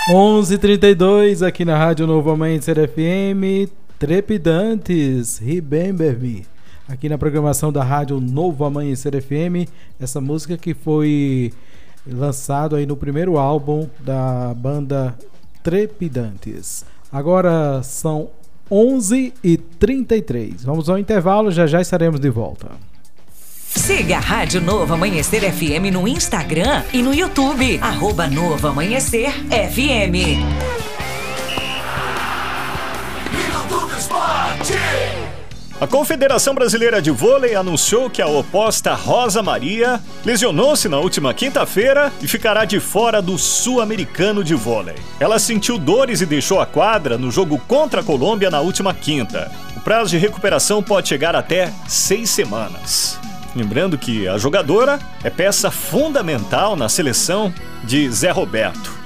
11h32 aqui na Rádio Novo Amanhecer FM, Trepidantes, Remember Me. Aqui na programação da Rádio Novo Amanhecer FM, essa música que foi lançado aí no primeiro álbum da banda Trepidantes. Agora são 11h33. Vamos ao intervalo, já já estaremos de volta. Siga a Rádio Novo Amanhecer FM no Instagram e no YouTube. @Novo Amanhecer FM. A Confederação Brasileira de Vôlei anunciou que a oposta Rosa Maria lesionou-se na última quinta-feira e ficará de fora do Sul-Americano de Vôlei. Ela sentiu dores e deixou a quadra no jogo contra a Colômbia na última quinta. O prazo de recuperação pode chegar até 6 semanas. Lembrando que a jogadora é peça fundamental na seleção de Zé Roberto.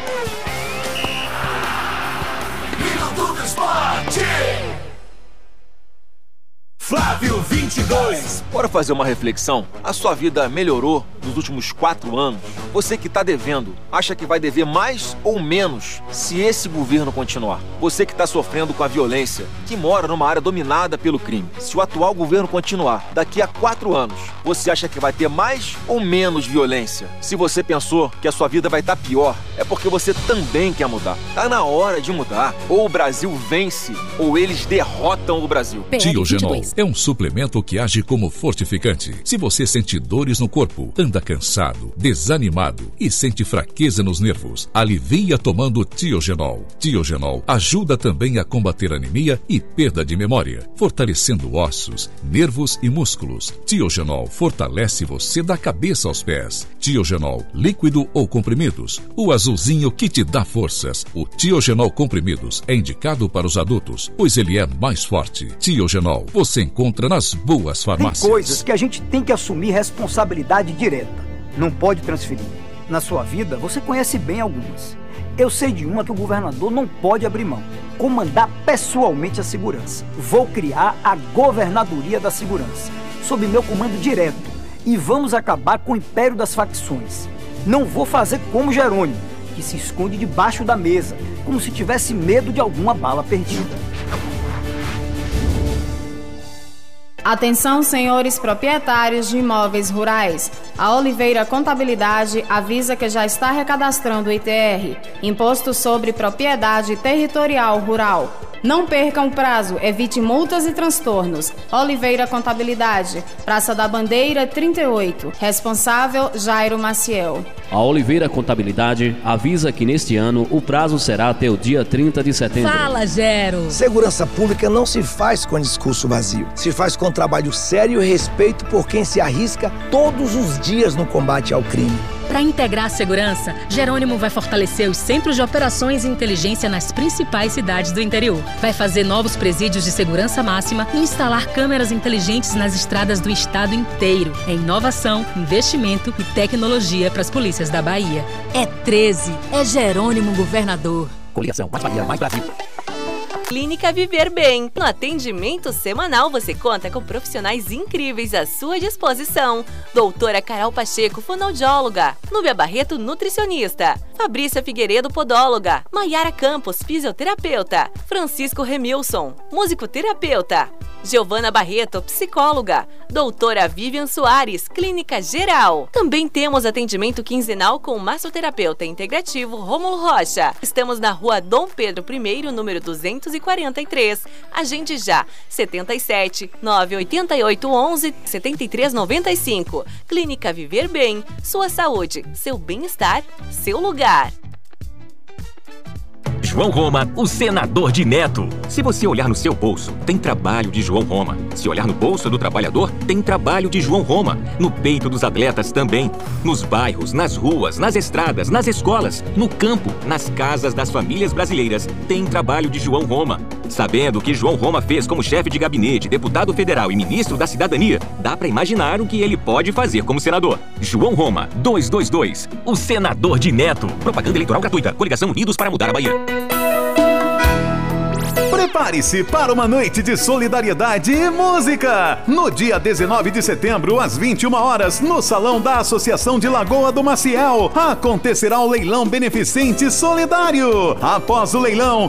Flávio 22. Bora fazer uma reflexão? A sua vida melhorou nos últimos 4 anos? Você que está devendo, acha que vai dever mais ou menos se esse governo continuar? Você que está sofrendo com a violência, que mora numa área dominada pelo crime, se o atual governo continuar, daqui a 4 anos, você acha que vai ter mais ou menos violência? Se você pensou que a sua vida vai estar pior, é porque você também quer mudar. Tá na hora de mudar. Ou o Brasil vence, ou eles derrotam o Brasil. Tiogenol é um suplemento que age como fortificante. Se você sente dores no corpo, anda cansado, desanimado e sente fraqueza nos nervos, alivia tomando Tiogenol. Tiogenol ajuda também a combater anemia e perda de memória, fortalecendo ossos, nervos e músculos. Tiogenol fortalece você da cabeça aos pés. Tiogenol, líquido ou comprimidos, o azulzinho que te dá forças. O Tiogenol comprimidos é indicado para os adultos, pois ele é mais forte. Tiogenol, você encontra nas boas farmácias. Tem coisas que a gente tem que assumir responsabilidade direta. Não pode transferir. Na sua vida, você conhece bem algumas. Eu sei de uma que o governador não pode abrir mão. Comandar pessoalmente a segurança. Vou criar a Governadoria da Segurança, sob meu comando direto. E vamos acabar com o império das facções. Não vou fazer como Jerônimo, que se esconde debaixo da mesa, como se tivesse medo de alguma bala perdida. Atenção, senhores proprietários de imóveis rurais. A Oliveira Contabilidade avisa que já está recadastrando o ITR, Imposto sobre Propriedade Territorial Rural. Não percam o prazo, evite multas e transtornos. Oliveira Contabilidade, Praça da Bandeira 38. Responsável, Jairo Maciel. A Oliveira Contabilidade avisa que neste ano o prazo será até o dia 30 de setembro. Fala, Gero! Segurança pública não se faz com discurso vazio. Se faz com trabalho sério e respeito por quem se arrisca todos os dias no combate ao crime. Para integrar a segurança, Jerônimo vai fortalecer os centros de operações e inteligência nas principais cidades do interior. Vai fazer novos presídios de segurança máxima e instalar câmeras inteligentes nas estradas do estado inteiro. É inovação, investimento e tecnologia para as polícias da Bahia. É 13. É Jerônimo governador. Coligação, mais Bahia, mais Brasil. Clínica Viver Bem. No atendimento semanal você conta com profissionais incríveis à sua disposição. Doutora Carol Pacheco, fonoaudióloga. Núbia Barreto, nutricionista. Fabrícia Figueiredo, podóloga. Maiara Campos, fisioterapeuta. Francisco Remilson, musicoterapeuta. Giovana Barreto, psicóloga. Doutora Vivian Soares, clínica geral. Também temos atendimento quinzenal com o massoterapeuta integrativo Rômulo Rocha. Estamos na rua Dom Pedro I, número 243. Agende já, 77 988 11 73 95. Clínica Viver Bem, sua saúde, seu bem-estar, seu lugar. João Roma, o senador de Neto. Se você olhar no seu bolso, tem trabalho de João Roma. Se olhar no bolso do trabalhador, tem trabalho de João Roma. No peito dos atletas também. Nos bairros, nas ruas, nas estradas, nas escolas, no campo, nas casas das famílias brasileiras, tem trabalho de João Roma. Sabendo o que João Roma fez como chefe de gabinete, deputado federal e ministro da Cidadania, dá pra imaginar o que ele pode fazer como senador. João Roma, 222, o senador de Neto. Propaganda eleitoral gratuita. Coligação Unidos para Mudar a Bahia. Prepare-se para uma noite de solidariedade e música. No dia 19 de setembro, às 21 horas, no Salão da Associação de Lagoa do Maciel, acontecerá o leilão beneficente solidário. Após o leilão,